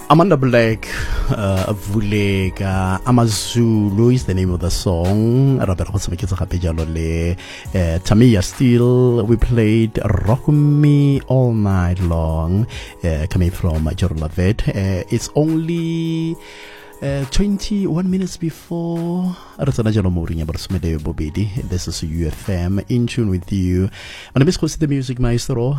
Amanda Black, Vulega, Amazulu is the name of the song. Tamia Steele, we played Rock Me All Night Long, coming from Jorla Vet. It's only 21 minutes before this is UFM in tune with you. My name is Kosi the Music Maestro.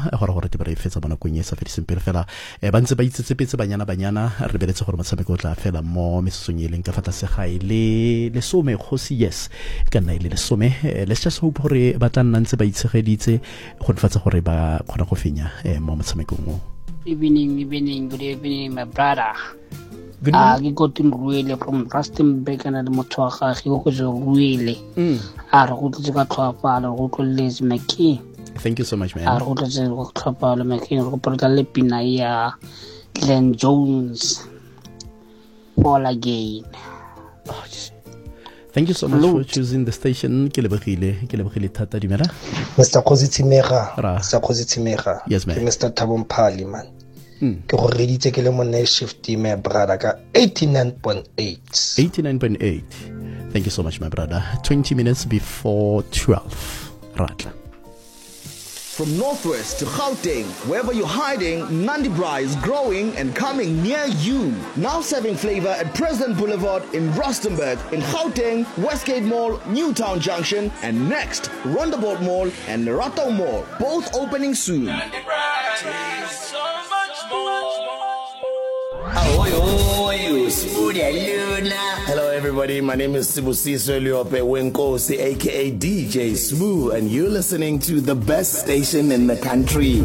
Bantse ba itsetsepetse banyana re beletse gore matshameko tla fela mo mesosonyeleng ka fata segaile le some Kosi yes kana ile le some. Let's just hope gore ba tla nna ntse ba itshegeditse go tfatsa gore ba khona go fenya mo matsamekong mo. Good evening, my brother. Good evening. Ke goting ruele from Rustenburg and the motwaga ge go jo ruele. Re go tletse ka tlhopalo go tloletse Maki. Thank you so much, man. Re go tletse go tlhopalo Maki go porta le pina ya Glenn Jones. All again. Thank you so much for choosing the station. Ke lebogile thata dimela. Mr. Kozitimega. Yes, man. Mr. Tabompali, man. Ke go reditse ke le mo night shift me brother ka 89.8. Thank you so much, my brother. 20 minutes before 12. Ratla. From Northwest to Gauteng, wherever you're hiding, Nandi Bra is growing and coming near you. Now serving flavor at President Boulevard in Rustenburg, in Gauteng, Westgate Mall, Newtown Junction, and next, Rondeboort Mall and Nerato Mall, both opening soon. Nandi Bra, so much more. Hello everybody, my name is Sibusiso Liope Wenkosi, aka DJ Smooth, and you're listening to the best station in the country.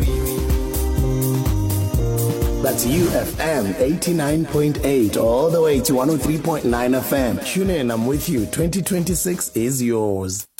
That's UFM 89.8 all the way to 103.9 FM. Tune in, I'm with you. 2026 is yours.